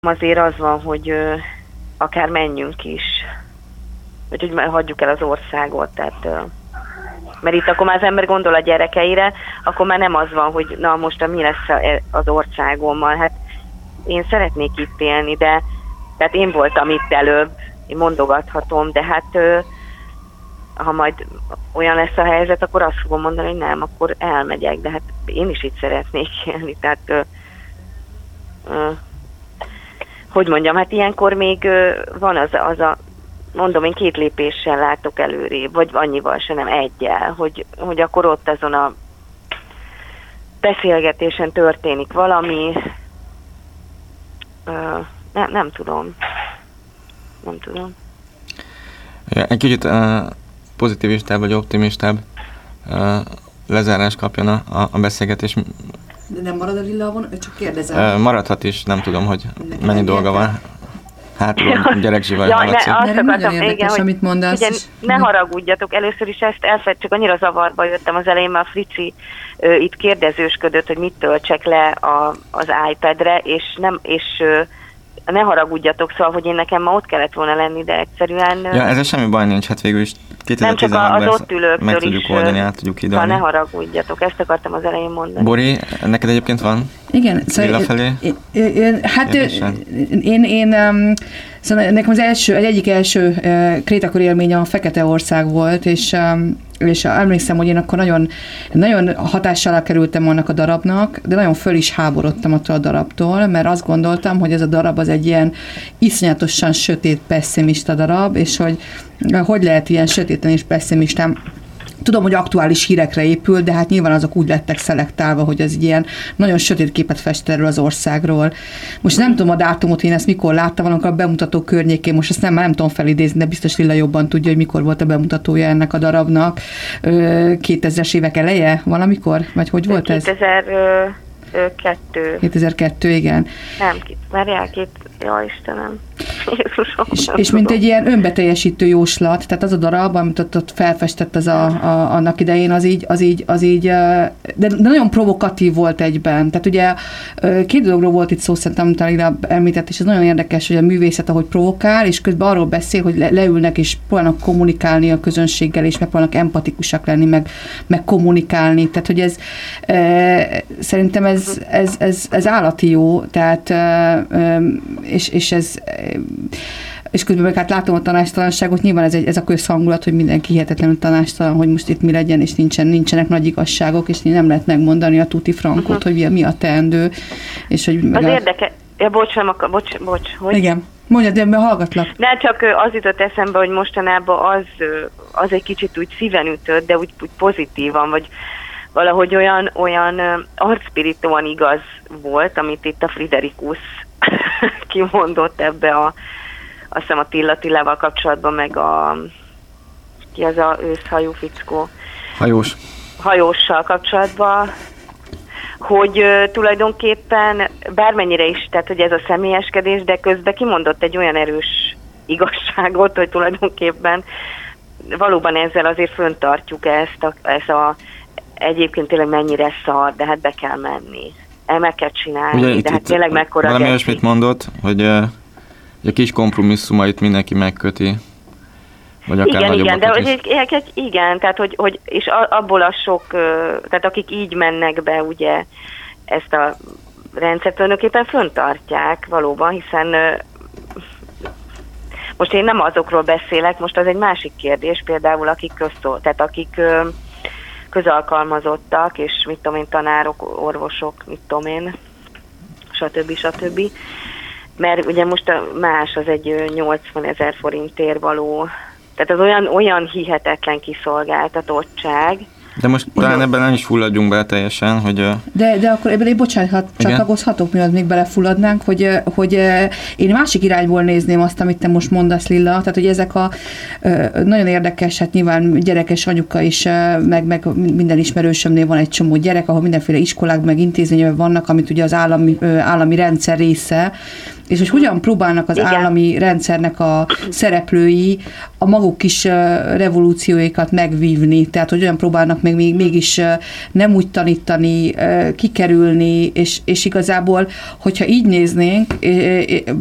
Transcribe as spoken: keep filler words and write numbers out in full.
azért az van, hogy ö, akár menjünk is, vagy hogy hagyjuk el az országot, tehát, ö, mert itt akkor már az ember gondol a gyerekeire, akkor már nem az van, hogy na most mi lesz az országommal, hát én szeretnék itt élni, de tehát én voltam itt előbb, én mondogathatom, de hát ö, ha majd olyan lesz a helyzet, akkor azt fogom mondani, hogy nem, akkor elmegyek, de hát én is itt szeretnék élni, tehát ö, ö, hogy mondjam, hát ilyenkor még ö, van az, az a, mondom, én két lépéssel látok előrébb, vagy annyival se, nem egyel, hogy, hogy akkor ott azon a beszélgetésen történik valami, ö, ne, nem tudom, nem tudom. Egy kicsit uh, pozitivistább vagy optimistább uh, lezárás kapjon a, a beszélgetés. De nem marad a Lilla von, csak kérdezem. Uh, maradhat is, nem tudom, hogy nekem mennyi dolga van. Hátul gyerekzsivaj ja, hallatszik. Ne, azt Nagyon akartam, érdekes, igen, hogy amit mondasz. Igen, ne haragudjatok, először is ezt elfed, csak annyira zavarba jöttem az elején, mert a Frici ö, itt kérdezősködött, hogy mit töltsek le a, az iPadre, és, nem, és ö, ne haragudjatok, szóval, hogy én nekem ma ott kellett volna lenni, de egyszerűen... Ja, ezzel semmi baj nincs, hát végül is kétezer-tizenhatban az ott ülőktől meg tudjuk is, oldani, át tudjuk idalni. Ha ne haragudjatok, ezt akartam az elején mondani. Bori, neked egyébként van? Igen, szóval felé? Hát én, én um, szóval nekem az első, egy egyik első uh, Krétakor élmény a Feketeország volt, és um, és emlékszem, hogy én akkor nagyon, nagyon hatással alá kerültem annak a darabnak, de nagyon föl is háborodtam attól a darabtól, mert azt gondoltam, hogy ez a darab az egy ilyen iszonyatosan sötét, pessimista darab, és hogy hogy lehet ilyen sötéten és pessimistán. Tudom, hogy aktuális hírekre épül, de hát nyilván azok úgy lettek szelektálva, hogy ez ilyen nagyon sötét képet fest erről az országról. Most nem tudom a dátumot, én ezt mikor láttam, valamikor a bemutató környékén, most ezt nem, nem tudom felidézni, de biztos Lilla jobban tudja, hogy mikor volt a bemutatója ennek a darabnak. kétezres évek eleje valamikor? Vagy hogy volt ez? kétezer-kettő. kétezer-kettő, igen. Nem, várjál, két, ja Istenem. Jézusom, és, és mint egy ilyen önbeteljesítő jóslat, tehát az a darab, amit ott, ott felfestett az a, a, annak idején, az így, az így, az így de, de nagyon provokatív volt egyben. Tehát ugye két dologról volt itt szó, szerintem, amit Lilla említett, és ez nagyon érdekes, hogy a művészet, ahogy provokál, és közben arról beszél, hogy le, leülnek és próbálnak kommunikálni a közönséggel, és megpróbálnak empatikusak lenni, meg, meg kommunikálni. Tehát, hogy ez e, szerintem ez, ez, ez, ez állati jó, tehát e, és, és ez és közben meg hát látom a tanástalanságot, nyilván ez, egy, ez a közhangulat, hogy mindenki hihetetlenül tanástalan, hogy most itt mi legyen, és nincsen, nincsenek nagy igazságok, és nem lehet megmondani a tuti frankot, uh-huh. hogy mi a, mi a teendő. És hogy az a... érdeke... Ja, bocs, nem akar, bocs, bocs, hogy? Igen, mondjad, de hallgatlak. Ne, csak az jutott eszembe, hogy mostanában az, az egy kicsit úgy szíven ütött, de úgy, úgy pozitívan, vagy valahogy olyan, olyan arcspiritóan igaz volt, amit itt a Friderikus kimondott ebbe a, azt hiszem a Tilla Tillával kapcsolatban, meg a, ki az a őszhajú fickó? Hajós. Hajóssal kapcsolatban, hogy uh, tulajdonképpen bármennyire is, tehát hogy ez a személyeskedés, de közben kimondott egy olyan erős igazságot, hogy tulajdonképpen valóban ezzel azért föntartjuk ezt a, ez a egyébként tényleg mennyire szar, de hát be kell menni. El meg kell csinálni, ugye, de hát itt tényleg mekkora valami olyasmit mondott, hogy uh, a kis kompromisszumait mindenki megköti, vagy akár igen, igen, de is. egy, egy, igen, tehát hogy, hogy és abból a sok, tehát akik így mennek be, ugye ezt a rendszert tulajdonképpen föntartják valóban, hiszen most én nem azokról beszélek, most az egy másik kérdés, például akik közszól, tehát akik közalkalmazottak, és mit tudom én, tanárok, orvosok, mit tudom én, stb. stb. Mert ugye most a más az egy nyolcvanezer forintért való, tehát az olyan, olyan hihetetlen kiszolgáltatottság. De most talán ebben nem is fulladjunk bele teljesen, hogy... De, de akkor ebben én bocsánat, csatlakozhatok, mielőtt még belefulladnánk, hogy, hogy én másik irányból nézném azt, amit te most mondasz, Lilla, tehát hogy ezek a nagyon érdekes, hát nyilván gyerekes anyuka is, meg, meg minden ismerősömnél van egy csomó gyerek, ahol mindenféle iskolák, meg intézmények vannak, amit ugye az állami, állami rendszer része, és hogy hogyan próbálnak az Igen. állami rendszernek a szereplői a maguk kis revolúcióikat megvívni, tehát hogy olyan próbálnak meg még, mégis nem úgy tanítani, kikerülni, és, és igazából, hogyha így néznénk,